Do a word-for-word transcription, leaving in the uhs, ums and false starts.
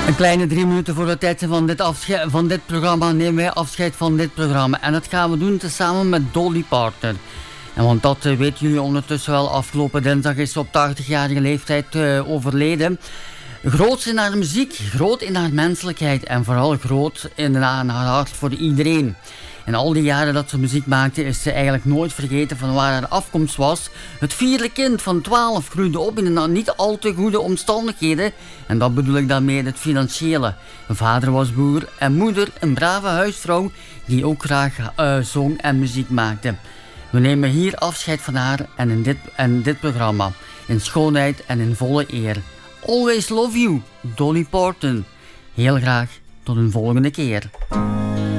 Een kleine drie minuten voor de tijd van dit, afsche- van dit programma nemen wij afscheid van dit programma. En dat gaan we doen tezamen met Dolly Parton. En want dat uh, weten jullie ondertussen wel, afgelopen dinsdag is ze op tachtigjarige leeftijd uh, overleden. Groot in haar muziek, groot in haar menselijkheid en vooral groot in haar, haar hart voor iedereen. In al die jaren dat ze muziek maakte is ze eigenlijk nooit vergeten van waar haar afkomst was. Het vierde kind van twaalf groeide op in niet al te goede omstandigheden. En dat bedoel ik daarmee het financiële. Mijn vader was boer en moeder een brave huisvrouw die ook graag uh, zong en muziek maakte. We nemen hier afscheid van haar en in dit, en dit programma. In schoonheid en in volle eer. Always love you, Dolly Parton. Heel graag tot een volgende keer.